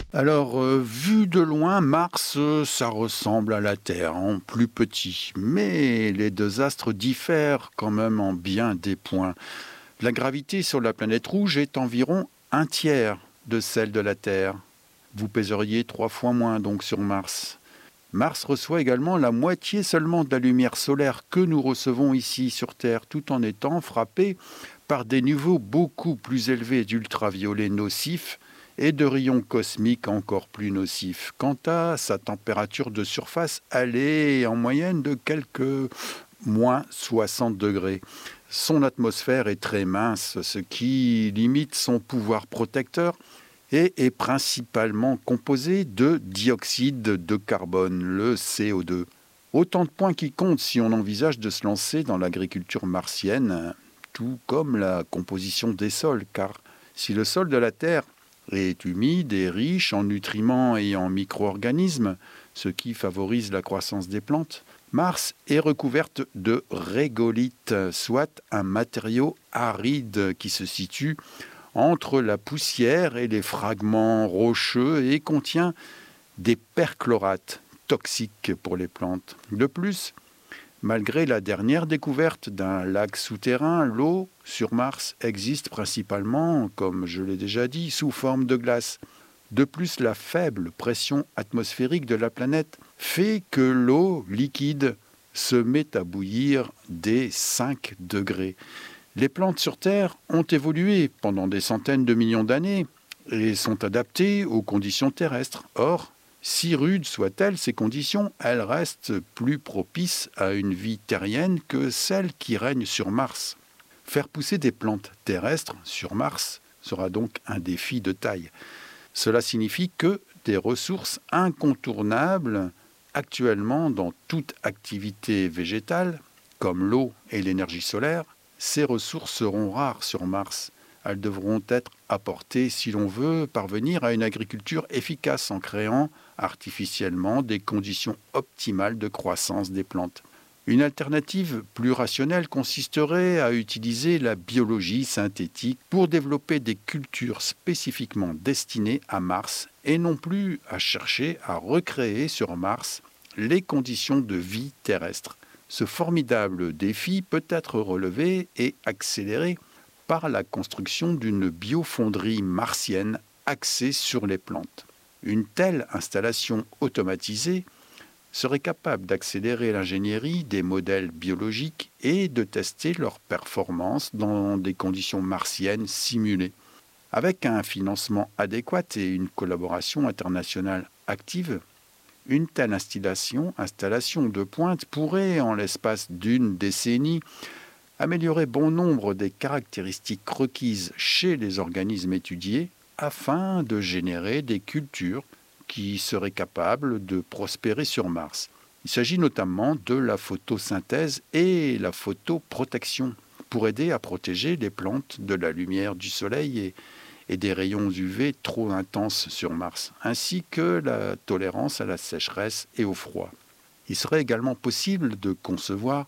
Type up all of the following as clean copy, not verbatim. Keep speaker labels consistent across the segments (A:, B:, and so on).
A: Alors, vu de loin, Mars, ça ressemble à la Terre, en plus petit. Mais les deux astres diffèrent quand même en bien des points. La gravité sur la planète rouge est environ un tiers de celle de la Terre. Vous pèseriez 3 fois moins donc sur Mars. Mars reçoit également la moitié seulement de la lumière solaire que nous recevons ici sur Terre, tout en étant frappé par des niveaux beaucoup plus élevés d'ultraviolets nocifs et de rayons cosmiques encore plus nocifs. Quant à sa température de surface, elle est en moyenne de quelques moins 60 degrés. Son atmosphère est très mince, ce qui limite son pouvoir protecteur et est principalement composé de dioxyde de carbone, le CO2. Autant de points qui comptent si on envisage de se lancer dans l'agriculture martienne, tout comme la composition des sols, car si le sol de la Terre est humide et riche en nutriments et en micro-organismes, ce qui favorise la croissance des plantes, Mars est recouverte de régolithes, soit un matériau aride qui se situe entre la poussière et les fragments rocheux et contient des perchlorates toxiques pour les plantes. De plus, malgré la dernière découverte d'un lac souterrain, l'eau sur Mars existe principalement, comme je l'ai déjà dit, sous forme de glace. De plus, la faible pression atmosphérique de la planète fait que l'eau liquide se met à bouillir dès 5 degrés. Les plantes sur Terre ont évolué pendant des centaines de millions d'années et sont adaptées aux conditions terrestres. Or, si rudes soient-elles, ces conditions, elles restent plus propices à une vie terrienne que celles qui règnent sur Mars. Faire pousser des plantes terrestres sur Mars sera donc un défi de taille. Cela signifie que des ressources incontournables actuellement dans toute activité végétale, comme l'eau et l'énergie solaire, ces ressources seront rares sur Mars. Elles devront être apportées si l'on veut parvenir à une agriculture efficace en créant artificiellement des conditions optimales de croissance des plantes. Une alternative plus rationnelle consisterait à utiliser la biologie synthétique pour développer des cultures spécifiquement destinées à Mars et non plus à chercher à recréer sur Mars les conditions de vie terrestre. Ce formidable défi peut être relevé et accéléré par la construction d'une biofonderie martienne axée sur les plantes. Une telle installation automatisée serait capable d'accélérer l'ingénierie des modèles biologiques et de tester leur performance dans des conditions martiennes simulées. Avec un financement adéquat et une collaboration internationale active, une telle installation de pointe pourrait, en l'espace d'une décennie, améliorer bon nombre des caractéristiques requises chez les organismes étudiés afin de générer des cultures qui seraient capables de prospérer sur Mars. Il s'agit notamment de la photosynthèse et la photoprotection pour aider à protéger les plantes de la lumière du soleil et des rayons UV trop intenses sur Mars, ainsi que la tolérance à la sécheresse et au froid. Il serait également possible de concevoir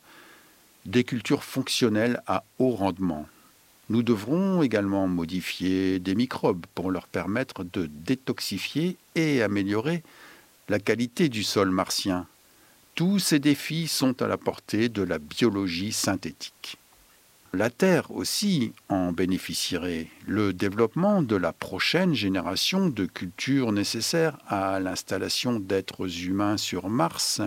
A: des cultures fonctionnelles à haut rendement. Nous devrons également modifier des microbes pour leur permettre de détoxifier et améliorer la qualité du sol martien. Tous ces défis sont à la portée de la biologie synthétique. La Terre aussi en bénéficierait. Le développement de la prochaine génération de cultures nécessaires à l'installation d'êtres humains sur Mars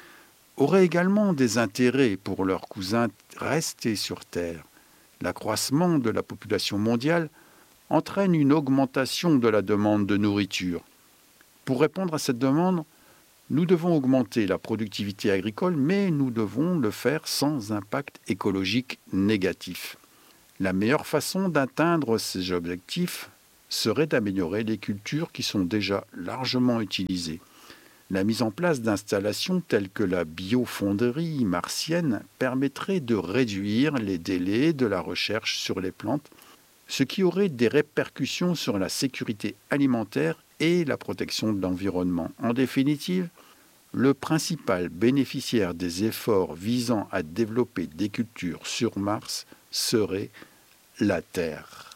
A: aurait également des intérêts pour leurs cousins restés sur Terre. L'accroissement de la population mondiale entraîne une augmentation de la demande de nourriture. Pour répondre à cette demande, nous devons augmenter la productivité agricole, mais nous devons le faire sans impact écologique négatif. La meilleure façon d'atteindre ces objectifs serait d'améliorer les cultures qui sont déjà largement utilisées. La mise en place d'installations telles que la biofonderie martienne permettrait de réduire les délais de la recherche sur les plantes, ce qui aurait des répercussions sur la sécurité alimentaire et la protection de l'environnement. En définitive, le principal bénéficiaire des efforts visant à développer des cultures sur Mars serait la Terre.